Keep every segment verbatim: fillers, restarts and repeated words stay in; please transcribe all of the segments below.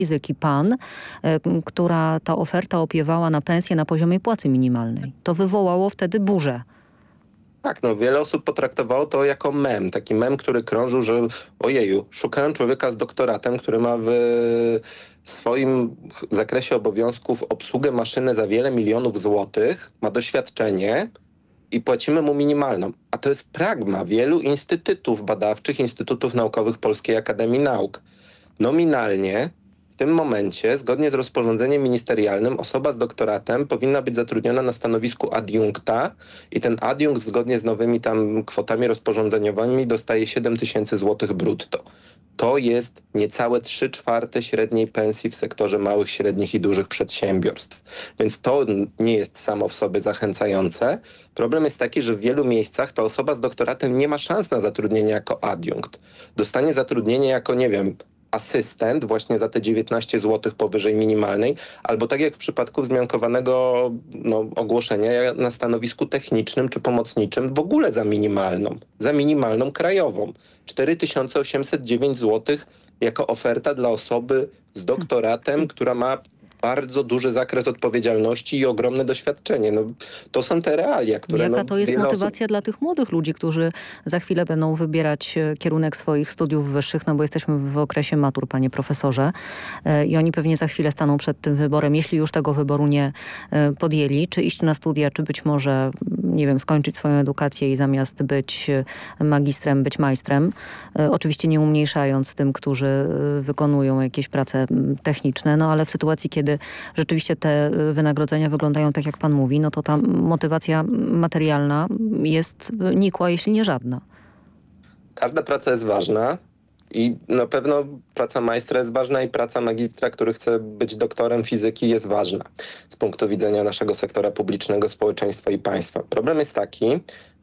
fizyki PAN, która ta oferta opiewała na pensję na poziomie płacy minimalnej. To wywołało wtedy burzę. Tak, no wiele osób potraktowało to jako mem. Taki mem, który krążył, że ojeju, szukałem człowieka z doktoratem, który ma w swoim zakresie obowiązków obsługę maszyny za wiele milionów złotych, ma doświadczenie i płacimy mu minimalną. A to jest pragma wielu instytutów badawczych, instytutów naukowych Polskiej Akademii Nauk. Nominalnie w tym momencie, zgodnie z rozporządzeniem ministerialnym, osoba z doktoratem powinna być zatrudniona na stanowisku adiunkta i ten adiunkt zgodnie z nowymi tam kwotami rozporządzeniowymi dostaje siedem tysięcy złotych brutto. To jest niecałe trzy czwarte średniej pensji w sektorze małych, średnich i dużych przedsiębiorstw. Więc to nie jest samo w sobie zachęcające. Problem jest taki, że w wielu miejscach ta osoba z doktoratem nie ma szans na zatrudnienie jako adiunkt. Dostanie zatrudnienie jako, nie wiem, asystent właśnie za te dziewiętnaście złotych powyżej minimalnej, albo tak jak w przypadku wzmiankowanego no, ogłoszenia na stanowisku technicznym czy pomocniczym w ogóle za minimalną, za minimalną krajową. cztery tysiące osiemset dziewięć złotych jako oferta dla osoby z doktoratem, która ma bardzo duży zakres odpowiedzialności i ogromne doświadczenie. No, to są te realia, które... Jaka no, to jest wiele motywacja osób... dla tych młodych ludzi, którzy za chwilę będą wybierać kierunek swoich studiów wyższych, no bo jesteśmy w okresie matur, panie profesorze, i oni pewnie za chwilę staną przed tym wyborem, jeśli już tego wyboru nie podjęli, czy iść na studia, czy być może, nie wiem, skończyć swoją edukację i zamiast być magistrem, być majstrem. Oczywiście nie umniejszając tym, którzy wykonują jakieś prace techniczne, no ale w sytuacji, kiedy rzeczywiście te wynagrodzenia wyglądają tak, jak pan mówi, no to ta motywacja materialna jest nikła, jeśli nie żadna. Każda praca jest ważna i na pewno praca majstra jest ważna i praca magistra, który chce być doktorem fizyki, jest ważna z punktu widzenia naszego sektora publicznego, społeczeństwa i państwa. Problem jest taki,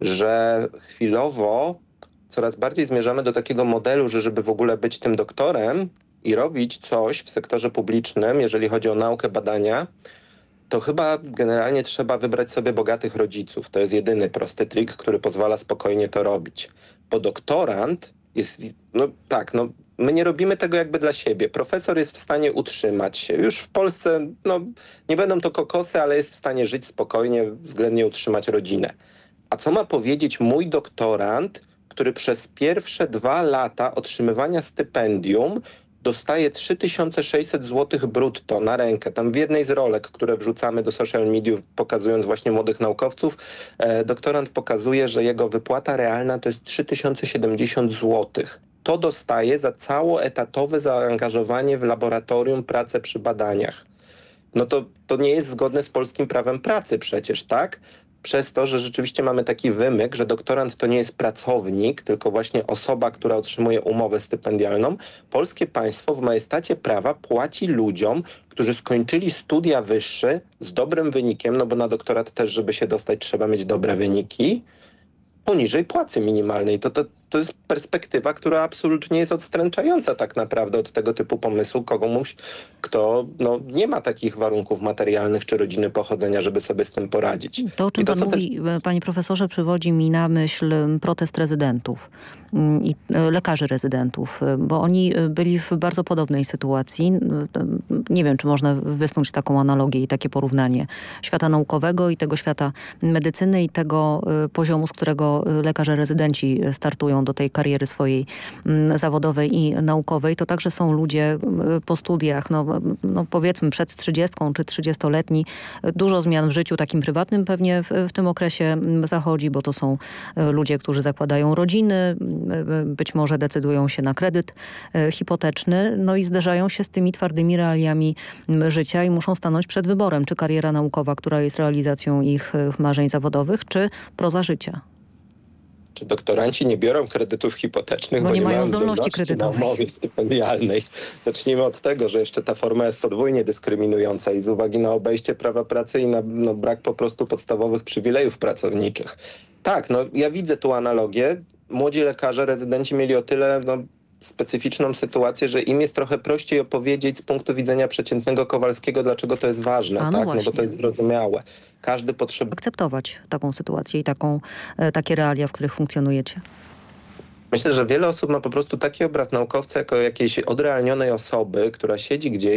że chwilowo coraz bardziej zmierzamy do takiego modelu, że żeby w ogóle być tym doktorem i robić coś w sektorze publicznym, jeżeli chodzi o naukę, badania, to chyba generalnie trzeba wybrać sobie bogatych rodziców. To jest jedyny prosty trik, który pozwala spokojnie to robić. Bo doktorant jest, no tak, no my nie robimy tego jakby dla siebie. Profesor jest w stanie utrzymać się. Już w Polsce, no nie będą to kokosy, ale jest w stanie żyć spokojnie, względnie utrzymać rodzinę. A co ma powiedzieć mój doktorant, który przez pierwsze dwa lata otrzymywania stypendium dostaje trzy tysiące sześćset złotych brutto na rękę. Tam w jednej z rolek, które wrzucamy do social mediów, pokazując właśnie młodych naukowców, e, doktorant pokazuje, że jego wypłata realna to jest trzy tysiące siedemdziesiąt złotych. To dostaje za całoetatowe zaangażowanie w laboratorium, pracę przy badaniach. No to, to nie jest zgodne z polskim prawem pracy przecież, tak? Przez to, że rzeczywiście mamy taki wymyk, że doktorant to nie jest pracownik, tylko właśnie osoba, która otrzymuje umowę stypendialną, polskie państwo w majestacie prawa płaci ludziom, którzy skończyli studia wyższe z dobrym wynikiem, no bo na doktorat też, żeby się dostać, trzeba mieć dobre wyniki, poniżej płacy minimalnej. To, to, to jest perspektywa, która absolutnie jest odstręczająca tak naprawdę od tego typu pomysłu komuś, kto no, nie ma takich warunków materialnych czy rodziny pochodzenia, żeby sobie z tym poradzić. To, o czym to, pan mówi, też... panie profesorze, przywodzi mi na myśl protest rezydentów i lekarzy rezydentów, bo oni byli w bardzo podobnej sytuacji. Nie wiem, czy można wysnuć taką analogię i takie porównanie świata naukowego i tego świata medycyny i tego poziomu, z którego lekarze rezydenci startują do tej kariery swojej zawodowej i naukowej. To także są ludzie po studiach, no, no powiedzmy przed trzydziestką czy trzydziestoletni. Dużo zmian w życiu takim prywatnym pewnie w, w tym okresie zachodzi, bo to są ludzie, którzy zakładają rodziny, być może decydują się na kredyt hipoteczny, no i zderzają się z tymi twardymi realiami życia i muszą stanąć przed wyborem, czy kariera naukowa, która jest realizacją ich marzeń zawodowych, czy proza życia. Czy doktoranci nie biorą kredytów hipotecznych, bo, bo nie, nie mają mają zdolności zdolności kredytowej na umowie stypendialnej. Zacznijmy od tego, że jeszcze ta forma jest podwójnie dyskryminująca i z uwagi na obejście prawa pracy i na no, brak po prostu podstawowych przywilejów pracowniczych. Tak, no ja widzę tu analogię. Młodzi lekarze, rezydenci mieli o tyle no, specyficzną sytuację, że im jest trochę prościej opowiedzieć z punktu widzenia przeciętnego Kowalskiego, dlaczego to jest ważne, A, no tak? właśnie. No bo to jest zrozumiałe. Każdy potrzebuje akceptować taką sytuację i taką, takie realia, w których funkcjonujecie. Myślę, że wiele osób ma po prostu taki obraz naukowca jako jakiejś odrealnionej osoby, która siedzi gdzieś